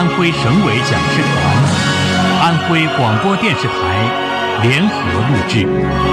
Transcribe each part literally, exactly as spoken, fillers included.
安徽省委讲师团、安徽广播电视台联合录制。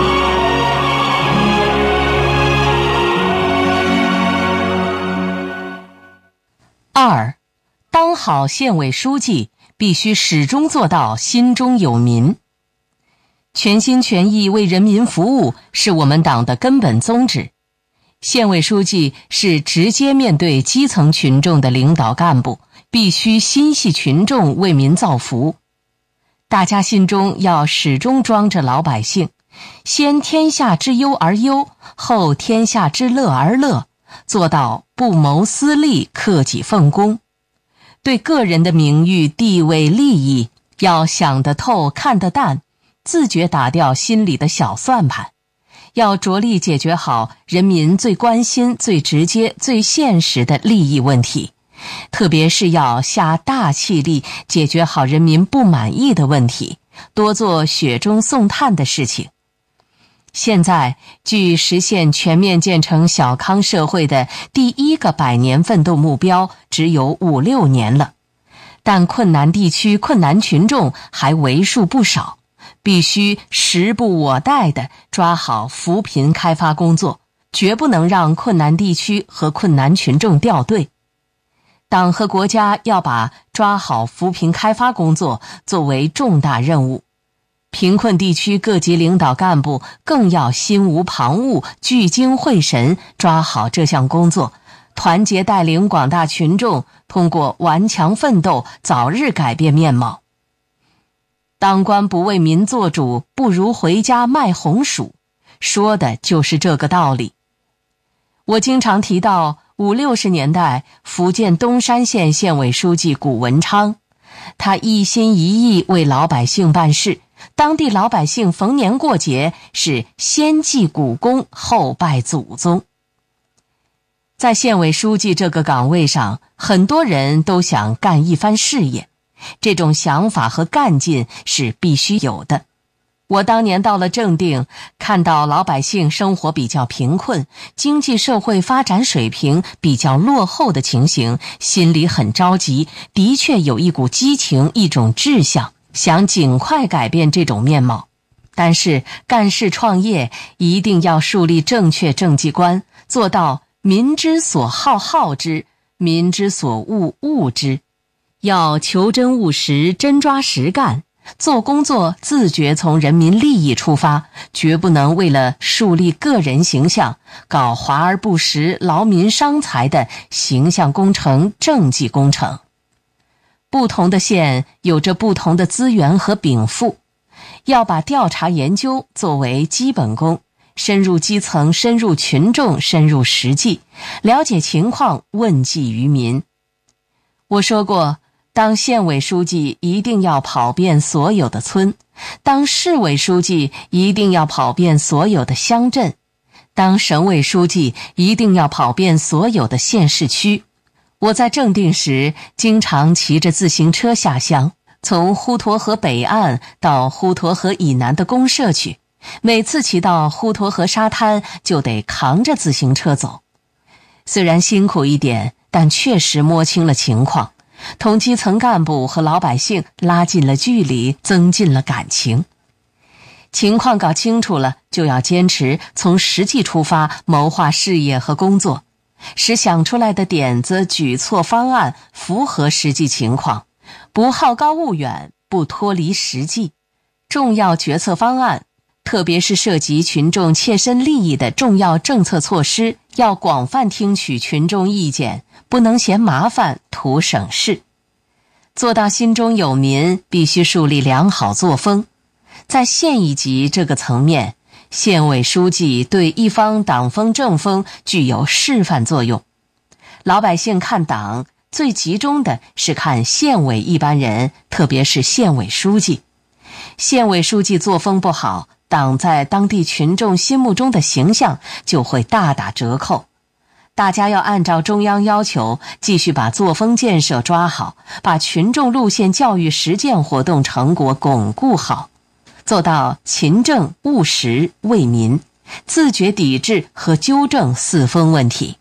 二，当好县委书记，必须始终做到心中有民。全心全意为人民服务是我们党的根本宗旨。县委书记是直接面对基层群众的领导干部，必须心系群众，为民造福。大家心中要始终装着老百姓，先天下之忧而忧，后天下之乐而乐，做到不谋私利，克己奉公。对个人的名誉、地位、利益要想得透、看得淡，自觉打掉心里的小算盘，要着力解决好人民最关心、最直接、最现实的利益问题，特别是要下大气力解决好人民不满意的问题，多做雪中送炭的事情。现在距实现全面建成小康社会的第一个百年奋斗目标只有五六年了，但困难地区、困难群众还为数不少，必须时不我待地抓好扶贫开发工作，绝不能让困难地区和困难群众掉队。党和国家要把抓好扶贫开发工作作为重大任务，贫困地区各级领导干部更要心无旁骛，聚精会神抓好这项工作，团结带领广大群众通过顽强奋斗早日改变面貌。当官不为民做主，不如回家卖红薯，说的就是这个道理。我经常提到五六十年代福建东山县县委书记古文昌，他一心一意为老百姓办事，当地老百姓逢年过节是先祭古公，后拜祖宗。在县委书记这个岗位上，很多人都想干一番事业，这种想法和干劲是必须有的。我当年到了正定，看到老百姓生活比较贫困，经济社会发展水平比较落后的情形，心里很着急，的确有一股激情，一种志向，想尽快改变这种面貌。但是干事创业一定要树立正确政绩观，做到民之所好好之，民之所恶恶之，要求真务实，真抓实干，做工作自觉从人民利益出发，绝不能为了树立个人形象，搞华而不实、劳民伤财的形象工程、政绩工程。不同的县有着不同的资源和禀赋，要把调查研究作为基本功，深入基层，深入群众，深入实际，了解情况，问计于民。我说过，当县委书记一定要跑遍所有的村，当市委书记一定要跑遍所有的乡镇，当省委书记一定要跑遍所有的县市区。我在正定时经常骑着自行车下乡，从滹沱河北岸到滹沱河以南的公社去，每次骑到滹沱河沙滩就得扛着自行车走。虽然辛苦一点，但确实摸清了情况，同基层干部和老百姓拉近了距离，增进了感情。情况搞清楚了，就要坚持从实际出发，谋划事业和工作，使想出来的点子、举措、方案符合实际情况，不好高骛远，不脱离实际。重要决策方案，特别是涉及群众切身利益的重要政策措施，要广泛听取群众意见，不能嫌麻烦图省事。做到心中有民，必须树立良好作风。在县一级这个层面，县委书记对一方党风政风具有示范作用。老百姓看党最集中的是看县委一般人，特别是县委书记。县委书记作风不好，党在当地群众心目中的形象就会大打折扣。大家要按照中央要求，继续把作风建设抓好，把群众路线教育实践活动成果巩固好，做到勤政务实为民，自觉抵制和纠正四风问题。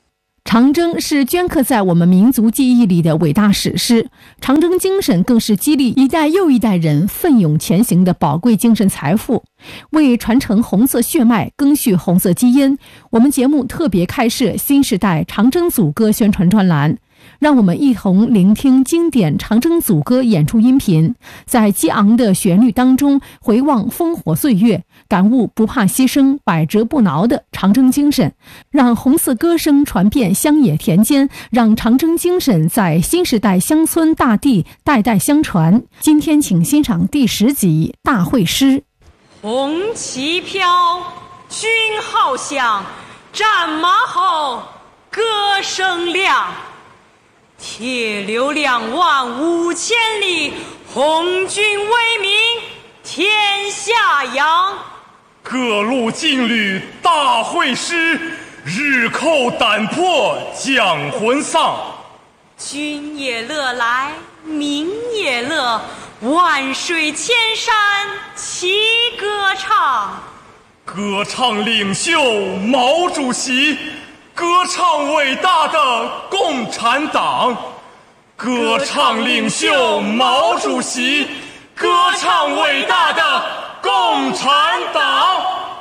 长征是镌刻在我们民族记忆里的伟大史诗，长征精神更是激励一代又一代人奋勇前行的宝贵精神财富。为传承红色血脉，赓续红色基因，我们节目特别开设新时代长征组歌宣传专栏，让我们一同聆听经典长征组歌演出音频，在激昂的旋律当中回望烽火岁月，感悟不怕牺牲、百折不挠的长征精神，让红色歌声传遍乡野田间，让长征精神在新时代乡村大地代代相传。今天请欣赏第十集《大会师》。 红旗飘，军号响，战马吼，歌声亮。铁流两万五千里，红军威名天下扬。 各路劲旅大会师，日寇胆魄将魂丧。 军也乐来，民也乐，万水千山齐歌唱。 歌唱领袖毛主席，歌唱伟大的共产党。歌唱领袖毛主席，歌唱伟大的共产党。